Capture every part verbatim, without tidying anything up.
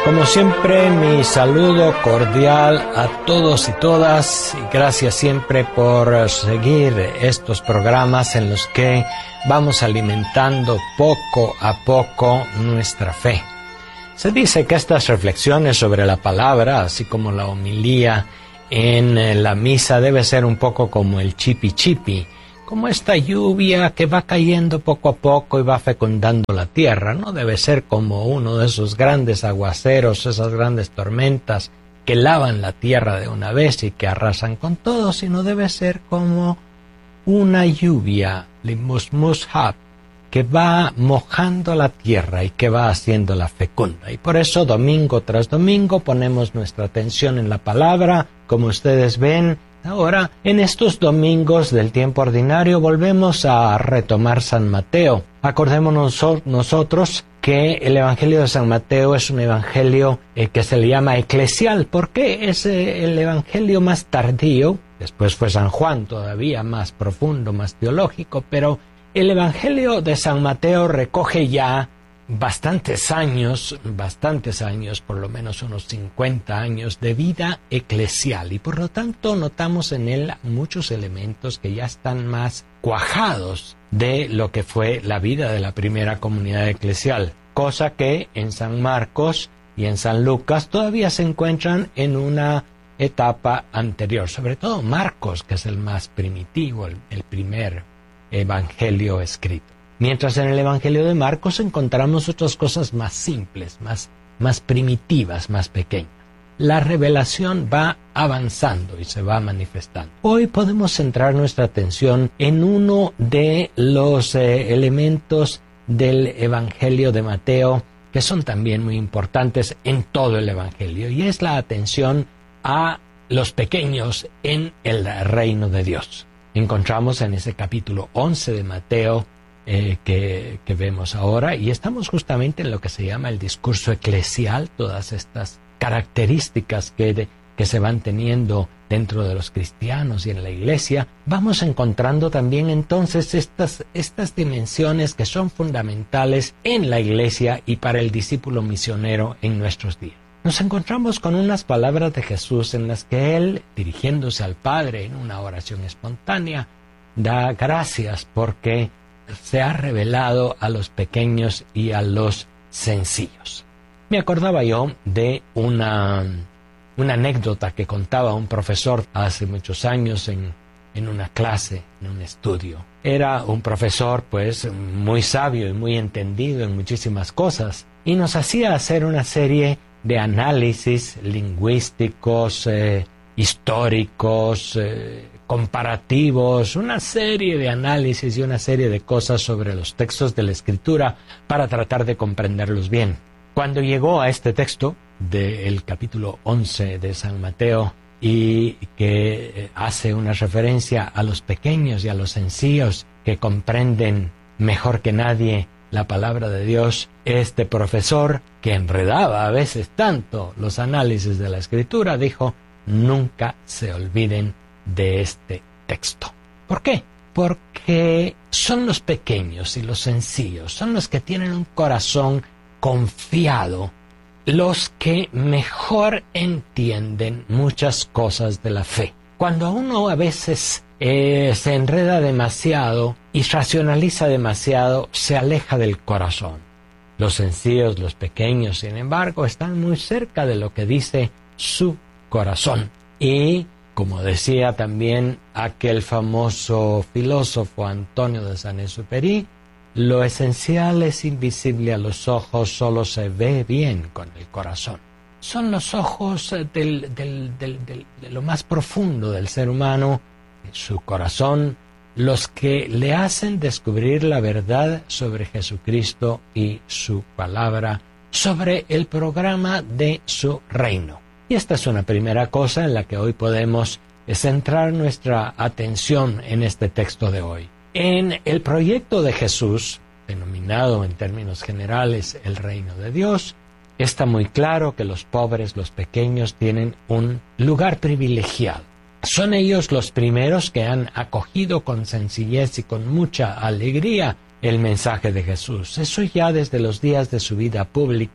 Como siempre, mi saludo cordial a todos y todas, y gracias siempre por seguir estos programas en los que vamos alimentando poco a poco nuestra fe. Se dice que estas reflexiones sobre la palabra, así como la homilía en la misa, debe ser un poco como el chipi chipi, como esta lluvia que va cayendo poco a poco y va fecundando la tierra. No debe ser como uno de esos grandes aguaceros, esas grandes tormentas que lavan la tierra de una vez y que arrasan con todo, sino debe ser como una lluvia, limusmushab, que va mojando la tierra y que va haciéndola fecunda. Y por eso domingo tras domingo ponemos nuestra atención en la palabra. Como ustedes ven, ahora, en estos domingos del tiempo ordinario, volvemos a retomar San Mateo. Acordémonos nosotros que el Evangelio de San Mateo es un evangelio eh, que se le llama eclesial, porque es eh, el evangelio más tardío. Después fue San Juan, todavía más profundo, más teológico, pero el Evangelio de San Mateo recoge ya bastantes años, bastantes años, por lo menos unos cincuenta años de vida eclesial, y por lo tanto notamos en él muchos elementos que ya están más cuajados de lo que fue la vida de la primera comunidad eclesial, cosa que en San Marcos y en San Lucas todavía se encuentran en una etapa anterior, sobre todo Marcos, que es el más primitivo, el, el primer evangelio escrito. Mientras en el Evangelio de Marcos encontramos otras cosas más simples, más, más primitivas, más pequeñas. La revelación va avanzando y se va manifestando. Hoy podemos centrar nuestra atención en uno de los eh, elementos del Evangelio de Mateo que son también muy importantes en todo el Evangelio, y es la atención a los pequeños en el reino de Dios. Encontramos en ese capítulo once de Mateo eh, que, que vemos ahora, y estamos justamente en lo que se llama el discurso eclesial, todas estas características que, de, que se van teniendo dentro de los cristianos y en la iglesia. Vamos encontrando también entonces estas, estas dimensiones que son fundamentales en la iglesia y para el discípulo misionero en nuestros días. Nos encontramos con unas palabras de Jesús en las que Él, dirigiéndose al Padre en una oración espontánea, da gracias porque se ha revelado a los pequeños y a los sencillos. Me acordaba yo de una, una anécdota que contaba un profesor hace muchos años en, en una clase, en un estudio. Era un profesor pues muy sabio y muy entendido en muchísimas cosas, y nos hacía hacer una serie de análisis lingüísticos, eh, históricos, eh, comparativos, una serie de análisis y una serie de cosas sobre los textos de la Escritura para tratar de comprenderlos bien. Cuando llegó a este texto del capítulo once de San Mateo, y que hace una referencia a los pequeños y a los sencillos que comprenden mejor que nadie la palabra de Dios, este profesor, que enredaba a veces tanto los análisis de la Escritura, dijo: nunca se olviden de este texto. ¿Por qué? Porque son los pequeños y los sencillos, son los que tienen un corazón confiado, los que mejor entienden muchas cosas de la fe. Cuando uno a veces eh, se enreda demasiado y racionaliza demasiado, se aleja del corazón. Los sencillos, los pequeños, sin embargo, están muy cerca de lo que dice su corazón. Y, como decía también aquel famoso filósofo Antonio de Saint-Exupéry, lo esencial es invisible a los ojos, solo se ve bien con el corazón. Son los ojos del, del, del, del, de lo más profundo del ser humano, su corazón, los que le hacen descubrir la verdad sobre Jesucristo y su palabra, sobre el programa de su reino. Y esta es una primera cosa en la que hoy podemos centrar nuestra atención en este texto de hoy. En el proyecto de Jesús, denominado en términos generales el reino de Dios, está muy claro que los pobres, los pequeños, tienen un lugar privilegiado. Son ellos los primeros que han acogido con sencillez y con mucha alegría el mensaje de Jesús. Eso ya desde los días de su vida pública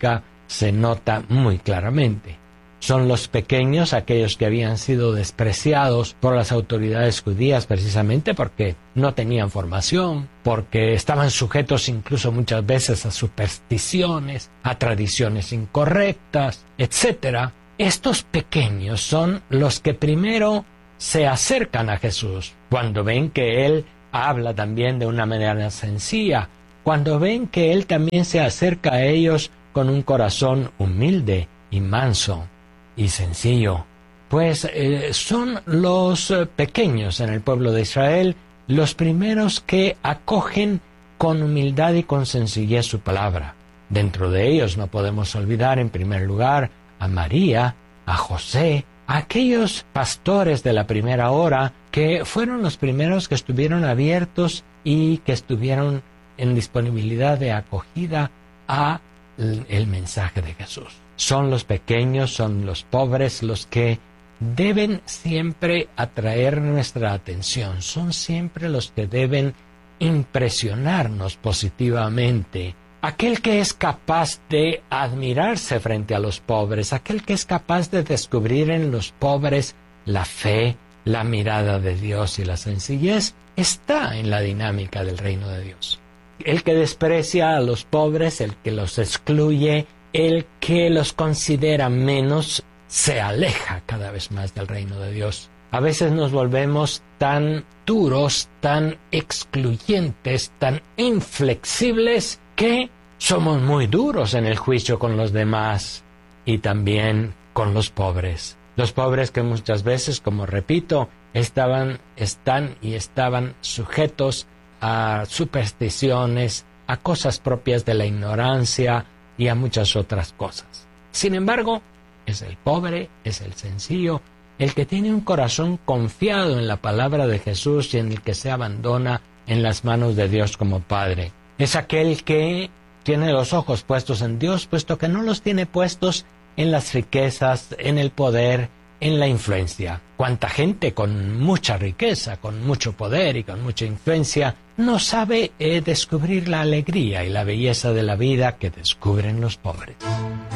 se nota muy claramente. Son los pequeños aquellos que habían sido despreciados por las autoridades judías precisamente porque no tenían formación, porque estaban sujetos incluso muchas veces a supersticiones, a tradiciones incorrectas, etcétera. Estos pequeños son los que primero se acercan a Jesús cuando ven que Él habla también de una manera sencilla, cuando ven que Él también se acerca a ellos con un corazón humilde y manso y sencillo. Pues eh, son los eh, pequeños en el pueblo de Israel los primeros que acogen con humildad y con sencillez su palabra. Dentro de ellos no podemos olvidar en primer lugar a María, a José, a aquellos pastores de la primera hora que fueron los primeros que estuvieron abiertos y que estuvieron en disponibilidad de acogida a el mensaje de Jesús. Son los pequeños, son los pobres los que deben siempre atraer nuestra atención, son siempre los que deben impresionarnos positivamente. Aquel que es capaz de admirarse frente a los pobres, aquel que es capaz de descubrir en los pobres la fe, la mirada de Dios y la sencillez, está en la dinámica del reino de Dios. El que desprecia a los pobres, el que los excluye, el que los considera menos, se aleja cada vez más del reino de Dios. A veces nos volvemos tan duros, tan excluyentes, tan inflexibles, que somos muy duros en el juicio con los demás y también con los pobres. Los pobres que muchas veces, como repito, estaban, están y estaban sujetos a supersticiones, a cosas propias de la ignorancia y a muchas otras cosas. Sin embargo, es el pobre, es el sencillo, el que tiene un corazón confiado en la palabra de Jesús y en el que se abandona en las manos de Dios como Padre. Es aquel que tiene los ojos puestos en Dios, puesto que no los tiene puestos en las riquezas, en el poder, en la influencia. Cuánta gente con mucha riqueza, con mucho poder y con mucha influencia no sabe eh, descubrir la alegría y la belleza de la vida que descubren los pobres.